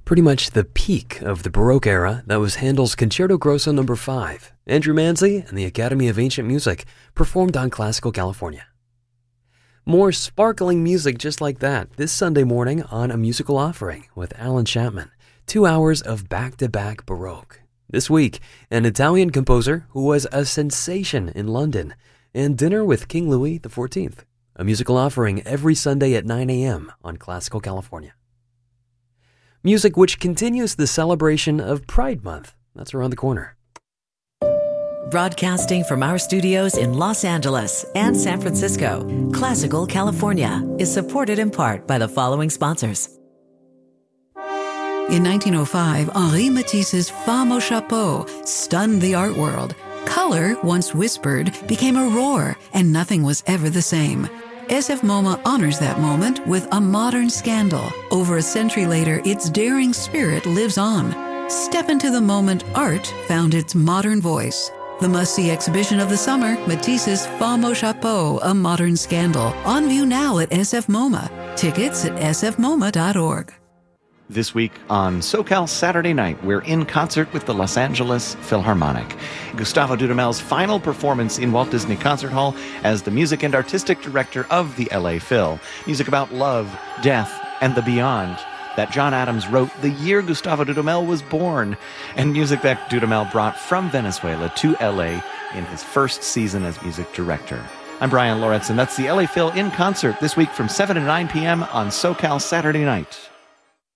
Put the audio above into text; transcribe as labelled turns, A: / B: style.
A: pretty much the peak of the Baroque era. That was Handel's Concerto Grosso No. 5. Andrew Mansley and the Academy of Ancient Music performed on Classical California. More sparkling music just like that this Sunday morning on A Musical Offering with Alan Chapman. 2 hours of back-to-back Baroque. This week, an Italian composer who was a sensation in London, and dinner with King Louis XIV. A Musical Offering every Sunday at 9 a.m. on Classical California. Music which continues the celebration of Pride Month. That's around the corner.
B: Broadcasting from our studios in Los Angeles and San Francisco, Classical California is supported in part by the following sponsors.
C: In 1905, Henri Matisse's Femme au Chapeau stunned the art world. Color, once whispered, became a roar, and nothing was ever the same. SF MoMA honors that moment with a modern scandal. Over a century later, its daring spirit lives on. Step into the moment art found its modern voice. The must-see exhibition of the summer, Matisse's Femme au Chapeau, A Modern Scandal. On view now at SF MoMA. Tickets at sfmoma.org.
D: This week on SoCal Saturday Night, we're in concert with the Los Angeles Philharmonic. Gustavo Dudamel's final performance in Walt Disney Concert Hall as the music and artistic director of the LA Phil. Music about love, death, and the beyond that John Adams wrote the year Gustavo Dudamel was born, and music that Dudamel brought from Venezuela to LA in his first season as music director. I'm Brian Loritz, and that's the LA Phil in concert this week from 7 to 9 p.m. on SoCal Saturday Night.